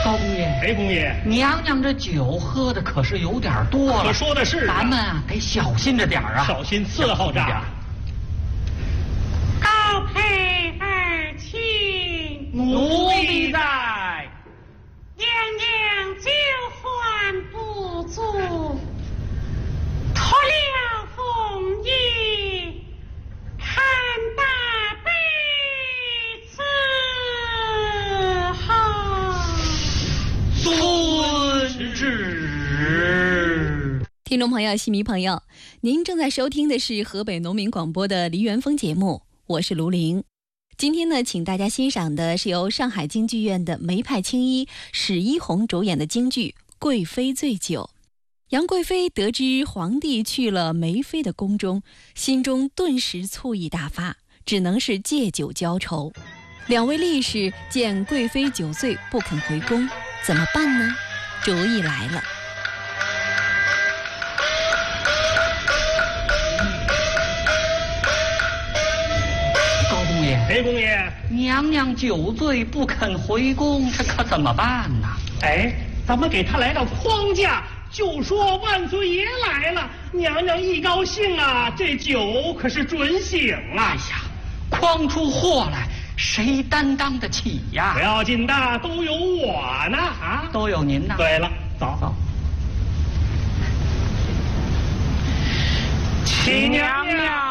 高公爷， 哎，公爷， 娘娘这酒喝的可是有点多了。 我说的是， 咱们啊得小心着点啊， 小心伺候着。 高配儿亲， 奴婢在。 娘娘酒患不足，脱了凤衣，看大杯伺候。 遵旨。 听众朋友、戏迷朋友，您正在收听的是河北农民广播的梨园风节目，我是卢玲。今天呢，请大家欣赏的是由上海京剧院的梅派青衣史一红主演的京剧《贵妃醉酒》。杨贵妃得知皇帝去了梅妃的宫中，心中顿时醋意大发，只能是借酒浇愁。两位力士见贵妃酒醉不肯回宫，怎么办呢？主意来了。 哎，公爷， 娘娘酒醉不肯回宫，这可怎么办呢？ 哎，咱们给他来个框架，就说万岁爷来了，娘娘一高兴啊，这酒可是准醒啊！ 哎呀，框出祸来，谁担当得起呀？ 不要紧的，都有我呢啊， 都有您呢。 对了，走走。 启娘娘。